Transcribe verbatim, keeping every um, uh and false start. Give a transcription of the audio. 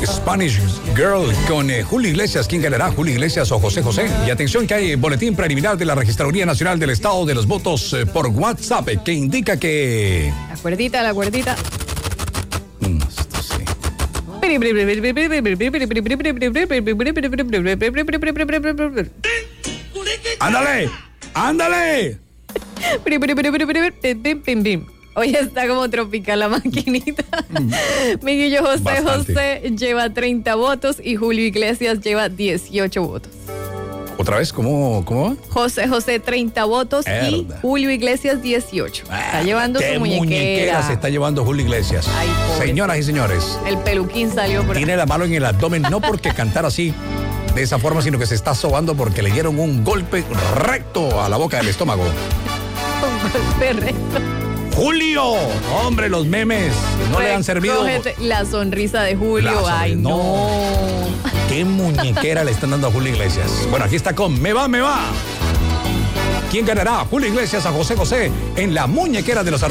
Spanish Girl con eh, Julio Iglesias. ¿Quién ganará, Julio Iglesias o José José? Y atención que hay boletín preliminar de la Registraduría Nacional del Estado de los Votos eh, por WhatsApp eh, que indica que... La cuerdita, la cuerdita. Mm, esto sí. ¡Ándale! ¡Ándale! Hoy está como tropical la maquinita. Miguelillo José Bastante. José lleva treinta votos y Julio Iglesias lleva dieciocho votos. ¿Otra vez? ¿Cómo, cómo va? José José treinta votos Herda. y Julio Iglesias dieciocho. Está Ah, llevando qué su muñequera. se está llevando Julio Iglesias. Ay, pobre. Señoras y señores, El peluquín salió por ahí. tiene la mano en el abdomen, no porque cantar así, de esa forma, sino que se está sobando porque le dieron un golpe recto a la boca del estómago. Un golpe recto. ¡Julio! Hombre, los memes no le han servido. Cógete la sonrisa de Julio. La sonrisa, Ay, no. no. ¿Qué muñequera le están dando a Julio Iglesias? Bueno, aquí está con Me va, me va. ¿Quién ganará? Julio Iglesias a José José en la muñequera de los artistas.